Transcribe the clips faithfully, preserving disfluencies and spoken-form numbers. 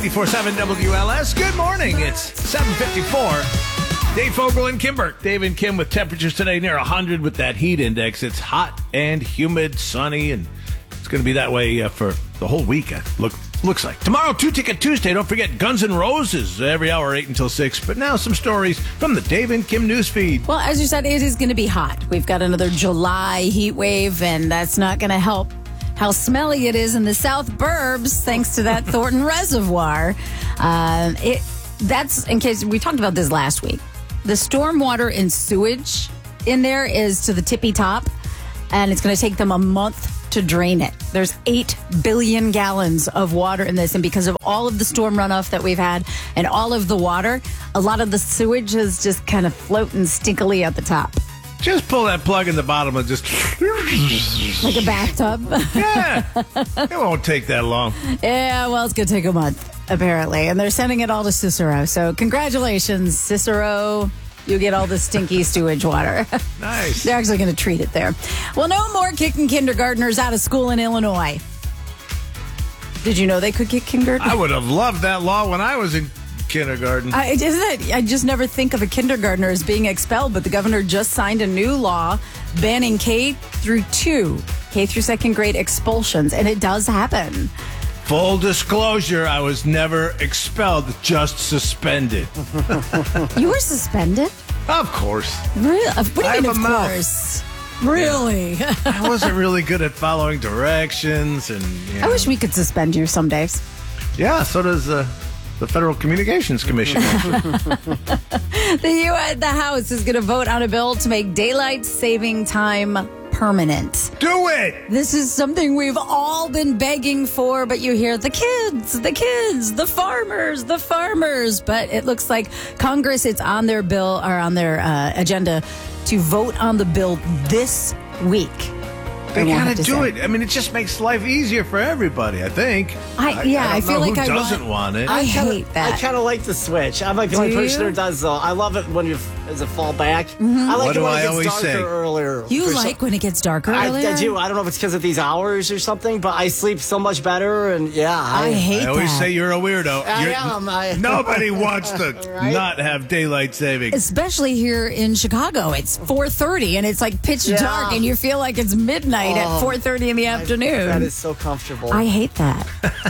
ninety-four point seven W L S. Good morning. It's seven fifty-four. Dave Fogel and Kimber. Dave and Kim with temperatures today near one hundred with that heat index. It's hot and humid, sunny, and it's going to be that way uh, for the whole week. Look, looks like. Tomorrow, Two-Ticket Tuesday. Don't forget Guns N' Roses every hour, eight until six. But now some stories from the Dave and Kim newsfeed. Well, as you said, it is going to be hot. We've got another July heat wave, and that's not going to help how smelly it is in the South Burbs, thanks to that Thornton Reservoir. Uh, it that's in case we talked about this last week. The stormwater and sewage in there is to the tippy top, and it's going to take them a month to drain it. There's eight billion gallons of water in this, and because of all of the storm runoff that we've had and all of the water, a lot of the sewage is just kind of floating stinkily at the top. Just pull that plug in the bottom and just... Like a bathtub? Yeah. It won't take that long. Yeah, well, it's going to take a month, apparently. And they're sending it all to Cicero. So congratulations, Cicero. You get all the stinky sewage water. Nice. They're actually going to treat it there. Well, no more kicking kindergartners out of school in Illinois. Did you know they could kick kindergartners? I would have loved that law when I was in kindergarten. I, isn't it? I just never think of a kindergartner as being expelled, but the governor just signed a new law banning K through two, K through second grade expulsions, and it does happen. Full disclosure, I was never expelled, just suspended. You were suspended? Of course. Really? What do you I mean, have of a mouth. course? Really? I wasn't really good at following directions, and you know. I wish we could suspend you some days. Yeah, so does uh, the Federal Communications Commission. The U S, the House is going to vote on a bill to make daylight saving time permanent. Do it! This is something we've all been begging for, but you hear the kids, the kids, the farmers, the farmers. But it looks like Congress, it's on their bill or on their uh, agenda to vote on the bill this week. They I gotta to do say. it. I mean, it just makes life easier for everybody, I think. I, yeah, I, I, don't feel know like who I doesn't want, want it. I kinda, hate that. I kind of like the switch. I'm like the Do only person you? who does though. I love it when you as a fallback. Mm-hmm. I like What it do when I it gets always darker say? earlier. You For like some- when it gets darker I, earlier? I do. I don't know if it's because of these hours or something, but I sleep so much better. And yeah, I, I hate I always that. say you're a weirdo. I You're- am. I- Nobody wants to Right? not have daylight saving. Especially here in Chicago. It's four thirty and it's like pitch Yeah. dark and you feel like it's midnight at Oh, four thirty in the afternoon. That is so comfortable. I hate that.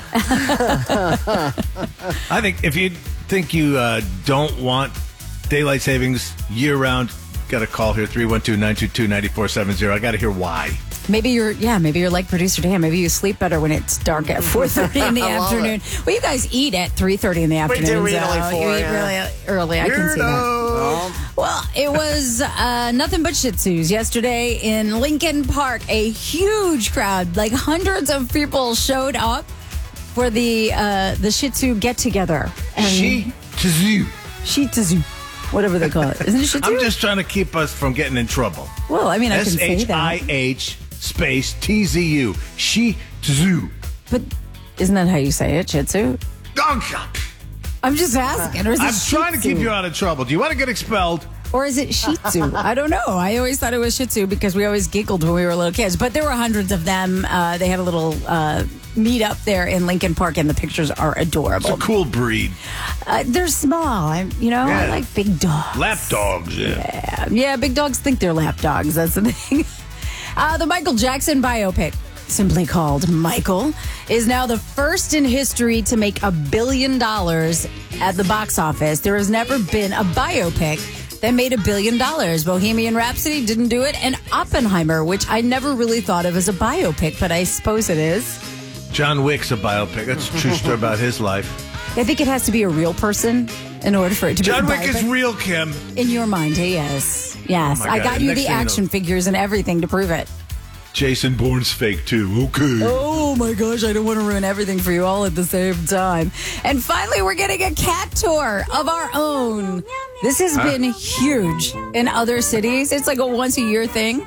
I think if you think you uh, don't want daylight savings year-round, got a call here, three one two, nine two two, nine four seven zero. I got to hear why. Maybe you're, yeah, maybe you're like producer Dan. Maybe you sleep better when it's dark at four thirty in the I love afternoon. Well, you guys eat at three thirty in the afternoon. do, we eat at like so four, you eat yeah. really early. I can see that. Weirdo. Well, it was uh, nothing but Shih Tzus yesterday in Lincoln Park. A huge crowd, like hundreds of people showed up for the uh, the Shih Tzu get together. She Tzu. Shih Tzu, whatever they call it, isn't it Shih Tzu? I'm just trying to keep us from getting in trouble. well, I mean, I can S say H I that, H space T Z U. She Tzu. but isn't that how you say it, Shih Tzu? Oh, I'm just asking. Or is it I'm Shih trying to keep Tzu? you out of trouble. Do you want to get expelled? Or is it Shih Tzu? I don't know. I always thought it was Shih Tzu because we always giggled when we were little kids. But there were hundreds of them. Uh, they had a little uh, meet up there in Lincoln Park, and the pictures are It's adorable. a cool breed. Uh, they're small. I, you know, I Yeah. like big dogs. Lap dogs, yeah. Yeah, yeah, big dogs think they're lap dogs. That's the thing. Uh, the Michael Jackson biopic, simply called Michael, is now the first in history to make a billion dollars at the box office. There has never been a biopic that made a billion dollars. Bohemian Rhapsody didn't do it, and Oppenheimer, which I never really thought of as a biopic, but I suppose it is. John Wick's a biopic. That's a true story about his life. I think it has to be a real person in order for it to John be a Wick is biopic. real, Kim. In your mind, yes. Yes. Oh my I God. got you Next the thing you know- action figures and everything to prove it. Jason Bourne's fake, too. Okay. Oh my gosh, I don't want to ruin everything for you all at the same time. And finally, we're getting a cat tour of our own. This has been huge in other cities. It's like a once a year thing.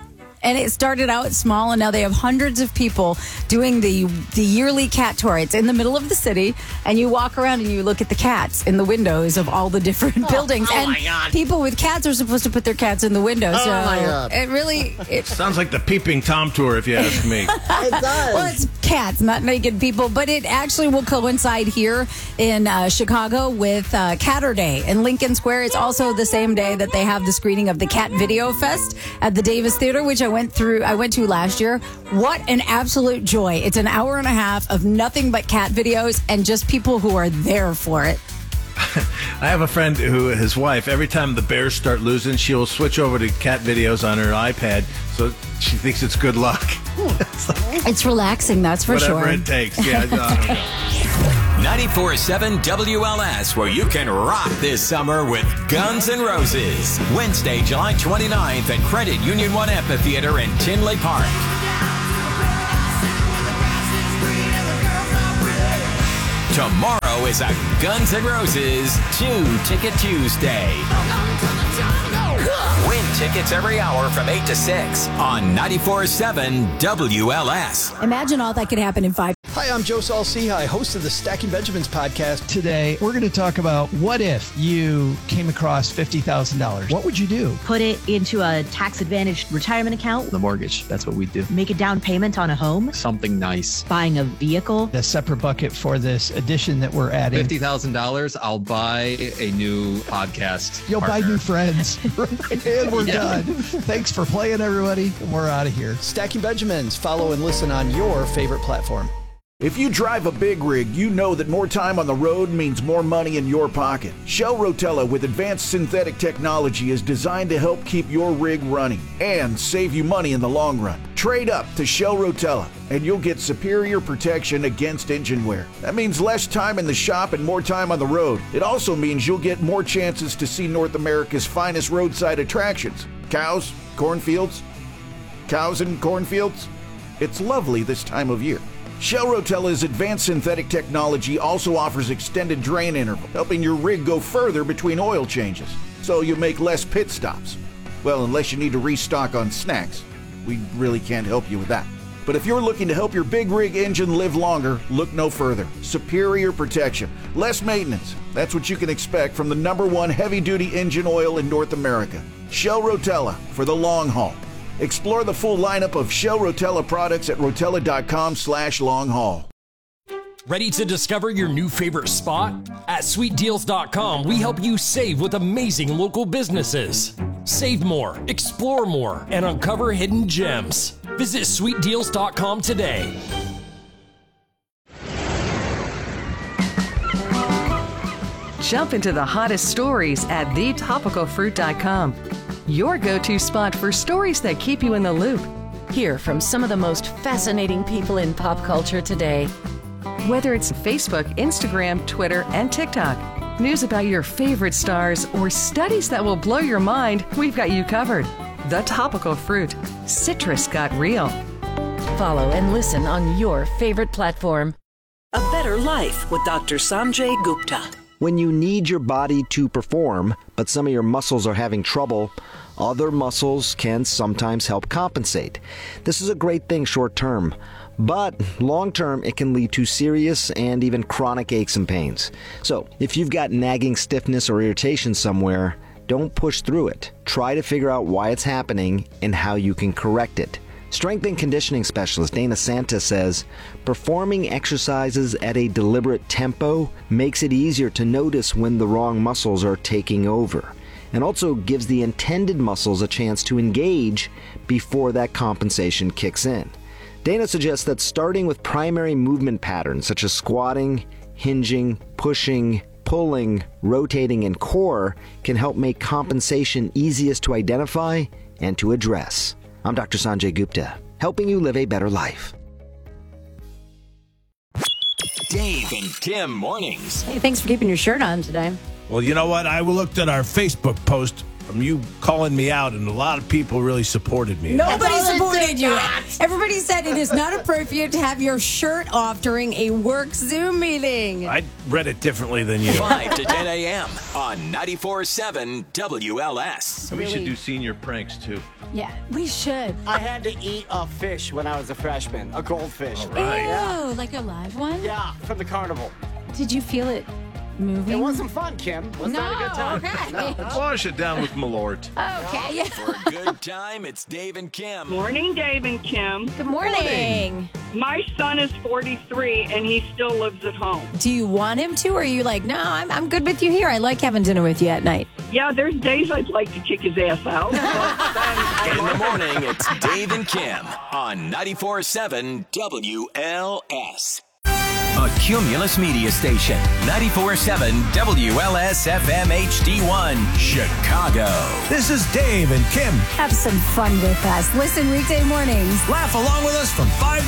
And it started out small, and now they have hundreds of people doing the the yearly cat tour. It's in the middle of the city, and you walk around and you look at the cats in the windows of all the different oh, buildings. Oh and my God. people with cats are supposed to put their cats in the windows. Oh so my God. It really... It, Sounds like the Peeping Tom tour, if you ask me. It does. Well, it's cats, not naked people, but it actually will coincide here in uh, Chicago with uh, Catter Day in Lincoln Square. It's also the same day that they have the screening of the Cat Video Fest at the Davis Theater, which I went through. I went to last year. What an absolute joy! It's an hour and a half of nothing but cat videos and just people who are there for it. I have a friend who, his wife, every time the Bears start losing, she'll switch over to cat videos on her iPad, so she thinks it's good luck. It's, like, it's relaxing, that's for whatever sure. Whatever it takes. Yeah, I don't know. ninety-four point seven W L S, where you can rock this summer with Guns N' Roses. Wednesday, July twenty-ninth at Credit Union One Amphitheater in Tinley Park. Tomorrow is a Guns N' Roses two-Ticket Tuesday. Win tickets every hour from eight to six on ninety-four point seven W L S. Imagine all that could happen in five. Hi, I'm Joe Saul-Sehy, host of the Stacking Benjamins podcast. Today, we're going to talk about what if you came across fifty thousand dollars. What would you do? Put it into a tax-advantaged retirement account. The mortgage, that's what we do. Make a down payment on a home. Something nice. Buying a vehicle. A separate bucket for this addition that we're adding. fifty thousand dollars, I'll buy a new podcast You'll partner. buy new friends. And we're Yeah. done. Thanks for playing, everybody. We're out of here. Stacking Benjamins. Follow and listen on your favorite platform. If you drive a big rig, you know that more time on the road means more money in your pocket. Shell Rotella with advanced synthetic technology is designed to help keep your rig running and save you money in the long run. Trade up to Shell Rotella and you'll get superior protection against engine wear. That means less time in the shop and more time on the road. It also means you'll get more chances to see North America's finest roadside attractions. Cows, cornfields, cows and cornfields. It's lovely this time of year. Shell Rotella's advanced synthetic technology also offers extended drain interval, helping your rig go further between oil changes, so you make less pit stops. Well, unless you need to restock on snacks. We really can't help you with that. But if you're looking to help your big rig engine live longer, look no further. Superior protection, less maintenance. That's what you can expect from the number one heavy-duty engine oil in North America. Shell Rotella for the long haul. Explore the full lineup of Shell Rotella products at rotella.com slash long haul. Ready to discover your new favorite spot? At sweet deals dot com, we help you save with amazing local businesses. Save more, explore more, and uncover hidden gems. Visit sweet deals dot com today. Jump into the hottest stories at the topical fruit dot com. Your go-to spot for stories that keep you in the loop. Hear from some of the most fascinating people in pop culture today. Whether it's Facebook, Instagram, Twitter, and TikTok, news about your favorite stars, or studies that will blow your mind, we've got you covered. The Topical Fruit. Citrus got real. Follow and listen on your favorite platform. A Better Life with Doctor Sanjay Gupta. When you need your body to perform, but some of your muscles are having trouble, other muscles can sometimes help compensate. This is a great thing short term, but long term it can lead to serious and even chronic aches and pains. So if you've got nagging stiffness or irritation somewhere, don't push through it. Try to figure out why it's happening and how you can correct it. Strength and conditioning specialist Dana Santa says, performing exercises at a deliberate tempo makes it easier to notice when the wrong muscles are taking over, and also gives the intended muscles a chance to engage before that compensation kicks in. Dana suggests that starting with primary movement patterns such as squatting, hinging, pushing, pulling, rotating, and core can help make compensation easiest to identify and to address. I'm Doctor Sanjay Gupta, helping you live a better life. Dave and Tim mornings. Hey, thanks for keeping your shirt on today. Well, you know what? I looked at our Facebook post from you calling me out, and a lot of people really supported me. Nobody supported you. Everybody said it is not appropriate to have your shirt off during a work Zoom meeting. I read it differently than you. five to ten a.m. on ninety-four point seven W L S. We should do senior pranks, too. Yeah, we should. I had to eat a fish when I was a freshman, a goldfish. All right. Ew, Yeah. like a live one? Yeah, from the carnival. Did you feel it moving? It wasn't fun, Kim. Was No, that a good time? okay. Let's wash it down with Malort. Okay, yeah. For a good time, it's Dave and Kim. Morning, Dave and Kim. Good morning. My son is forty-three, and he still lives at home. Do you want him to, or are you like, no, I'm, I'm good with you here. I like having dinner with you at night. Yeah, there's days I'd like to kick his ass out. In the morning, it's Dave and Kim on ninety-four point seven W L S. A Cumulus Media Station, ninety-four point seven W L S F M H D one, Chicago. This is Dave and Kim. Have some fun with us. Listen weekday mornings. Laugh along with us from five